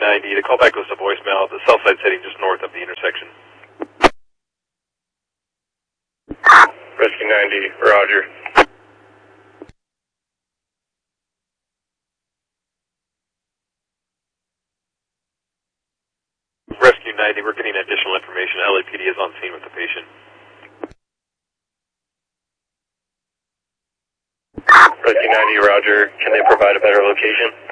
90. The callback goes to voicemail. The cell site's heading just north of the intersection. Rescue 90, roger. Rescue 90, we're getting additional information. LAPD is on scene with the patient. Rescue 90, roger. Can they provide a better location?